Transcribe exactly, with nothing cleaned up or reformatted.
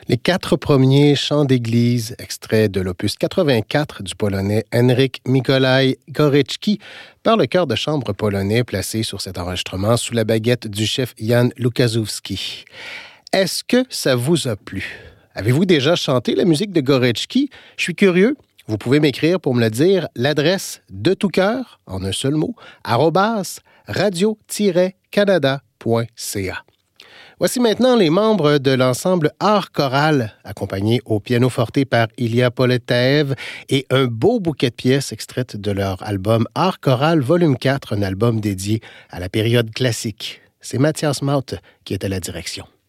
Les quatre premiers chants d'église, extraits de l'opus quatre-vingt-quatre du polonais Henryk Mikołaj Górecki, par le chœur de chambre polonais placé sur cet enregistrement sous la baguette du chef Jan Lukaszewski. Est-ce que ça vous a plu? Avez-vous déjà chanté la musique de Górecki? Je suis curieux. Vous pouvez m'écrire pour me le dire. L'adresse de tout cœur, en un seul mot, arobase radio-canada point c a. Voici maintenant les membres de l'ensemble Art Choral, accompagnés au pianoforte par Ilya Poletaev, et un beau bouquet de pièces extraites de leur album Art Choral Volume quatre, un album dédié à la période classique. C'est Mathias Maut qui est à la direction.